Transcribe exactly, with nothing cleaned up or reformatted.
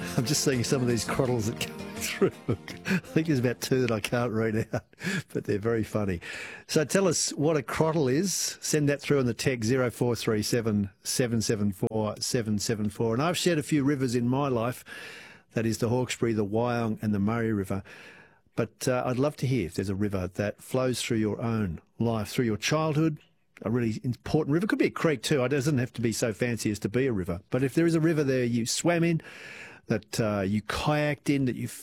I'm just seeing some of these crottles that come through. I think there's about two that I can't read out, but they're very funny. So tell us what a crottle is. Send that through on the text zero four three seven, seven seven four, seven seven four. And I've shared a few rivers in my life. That is the Hawkesbury, the Wyong and the Murray River. But uh, I'd love to hear if there's a river that flows through your own life, through your childhood, a really important river. It could be a creek too. It doesn't have to be so fancy as to be a river. But if there is a river there you swam in, that uh, you kayaked in, that you